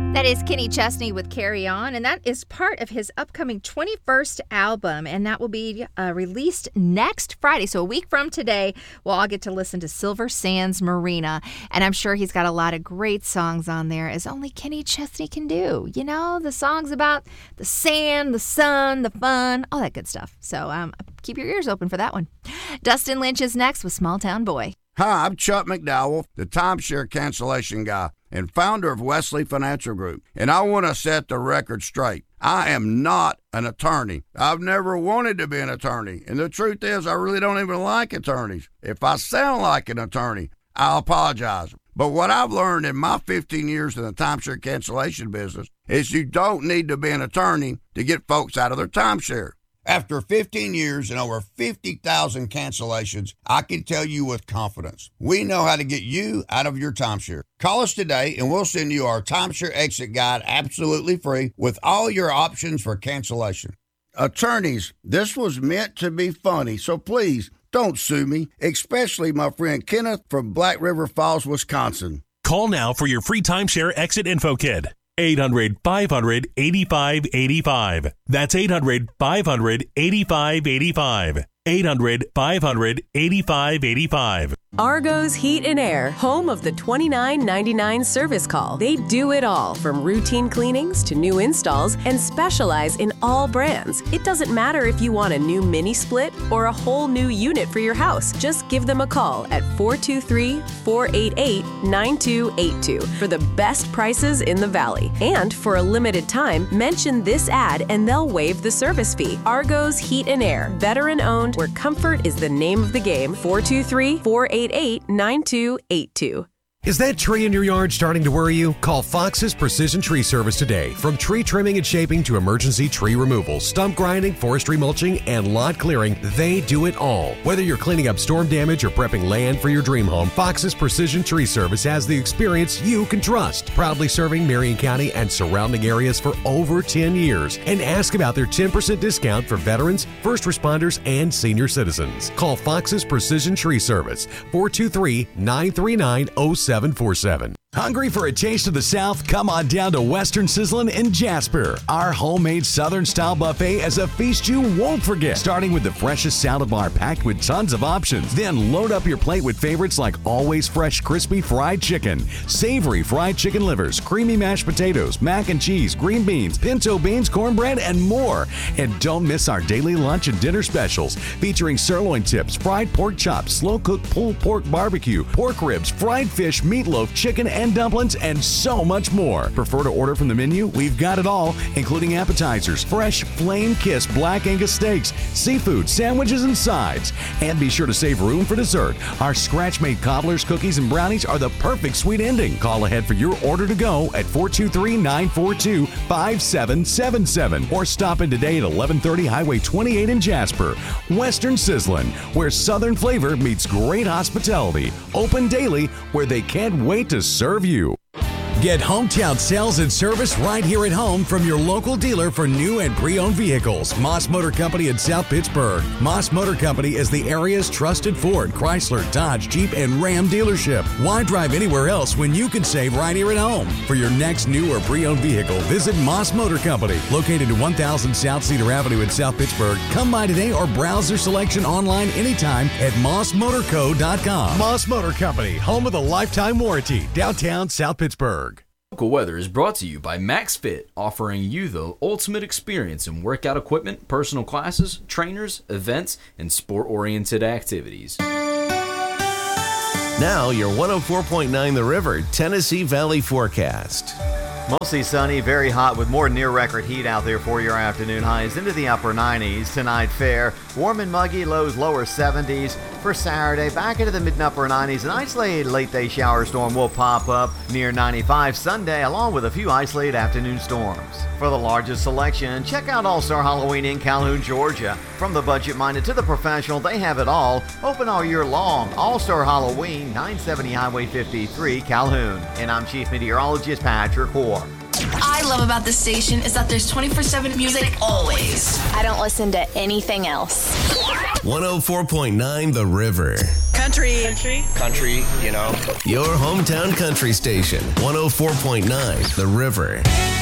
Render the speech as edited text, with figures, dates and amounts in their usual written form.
That is Kenny Chesney with Carry On, and that is part of his upcoming 21st album, and that will be released next Friday. So a week from today, we'll all get to listen to Silver Sands Marina, and I'm sure he's got a lot of great songs on there, as only Kenny Chesney can do. You know, the songs about the sand, the sun, the fun, all that good stuff. So keep your ears open for that one. Dustin Lynch is next with Small Town Boy. Hi, I'm Chuck McDowell, the timeshare cancellation guy and founder of Wesley Financial Group, and I want to set the record straight. I am not an attorney. I've never wanted to be an attorney, and the truth is I really don't even like attorneys. If I sound like an attorney, I'll apologize. But what I've learned in my 15 years in the timeshare cancellation business is you don't need to be an attorney to get folks out of their timeshare. After 15 years and over 50,000 cancellations, I can tell you with confidence, we know how to get you out of your timeshare. Call us today and we'll send you our timeshare exit guide absolutely free with all your options for cancellation. Attorneys, this was meant to be funny, so please don't sue me, especially my friend Kenneth from Black River Falls, Wisconsin. Call now for your free timeshare exit info kit. 800-500-8585. That's 800-500-8585. 800-500-8585. Argo's Heat and Air, home of the $29.99 service call. They do it all, from routine cleanings to new installs, and specialize in all brands. It doesn't matter if you want a new mini split or a whole new unit for your house. Just give them a call at 423-488-9282 for the best prices in the Valley. And for a limited time, mention this ad and they'll waive the service fee. Argo's Heat and Air, veteran-owned, where comfort is the name of the game. 423-488-9282. Is that tree in your yard starting to worry you? Call Fox's Precision Tree Service today. From tree trimming and shaping to emergency tree removal, stump grinding, forestry mulching, and lot clearing, they do it all. Whether you're cleaning up storm damage or prepping land for your dream home, Fox's Precision Tree Service has the experience you can trust. Proudly serving Marion County and surrounding areas for over 10 years. And ask about their 10% discount for veterans, first responders, and senior citizens. Call Fox's Precision Tree Service, 423-939-0747. Hungry for a taste of the South? Come on down to Western Sizzlin' in Jasper. Our homemade Southern-style buffet is a feast you won't forget. Starting with the freshest salad bar packed with tons of options. Then load up your plate with favorites like always fresh crispy fried chicken, savory fried chicken livers, creamy mashed potatoes, mac and cheese, green beans, pinto beans, cornbread, and more. And don't miss our daily lunch and dinner specials featuring sirloin tips, fried pork chops, slow-cooked pulled pork barbecue, pork ribs, fried fish, meatloaf, chicken, and dumplings, and so much more. Prefer to order from the menu? We've got it all, including appetizers, fresh flame-kissed black Angus steaks, seafood, sandwiches, and sides. And be sure to save room for dessert. Our scratch-made cobblers, cookies, and brownies are the perfect sweet ending. Call ahead for your order to go at 423-942-5777 or stop in today at 1130 Highway 28 in Jasper. Western Sizzlin', where Southern flavor meets great hospitality. Open daily, where they can't wait to serve you. Get hometown sales and service right here at home from your local dealer for new and pre-owned vehicles. Moss Motor Company in South Pittsburgh. Moss Motor Company is the area's trusted Ford, Chrysler, Dodge, Jeep, and Ram dealership. Why drive anywhere else when you can save right here at home? For your next new or pre-owned vehicle, visit Moss Motor Company, located at 1000 South Cedar Avenue in South Pittsburgh. Come by today or browse their selection online anytime at mossmotorco.com. Moss Motor Company, home of the lifetime warranty, downtown South Pittsburgh. Local Weather is brought to you by MaxFit, offering you the ultimate experience in workout equipment, personal classes, trainers, events, and sport-oriented activities. Now your 104.9 The River, Tennessee Valley forecast. Mostly sunny, very hot with more near-record heat out there for your afternoon highs into the upper 90s. Tonight fair, warm and muggy, lows lower 70s. For Saturday, back into the mid and upper 90s. An isolated late-day shower storm will pop up near 95 Sunday, along with a few isolated afternoon storms. For the largest selection, check out All-Star Halloween in Calhoun, Georgia. From the budget-minded to the professional, they have it all. Open all year long. All-Star Halloween, 970 Highway 53, Calhoun. And I'm Chief Meteorologist Patrick Hoare. What I love about this station is that there's 24/7 music always. I don't listen to anything else. 104.9 The River. Country. Country, you know. Your hometown country station, 104.9 The River.